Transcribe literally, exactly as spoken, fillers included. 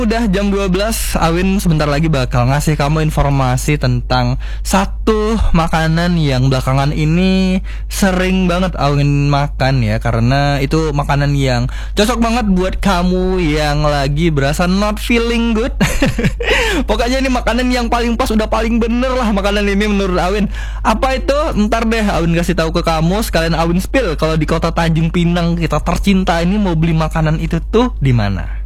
Udah jam dua belas, Awin sebentar lagi bakal ngasih kamu informasi tentang satu makanan yang belakangan ini sering banget Awin makan ya. Karena itu makanan yang cocok banget buat kamu yang lagi berasa not feeling good. Pokoknya ini makanan yang paling pas, udah paling bener lah makanan ini menurut Awin. Apa itu? Ntar deh Awin kasih tahu ke kamu, sekalian Awin spill kalau di kota Tanjung Pinang kita tercinta ini mau beli makanan itu tuh di mana.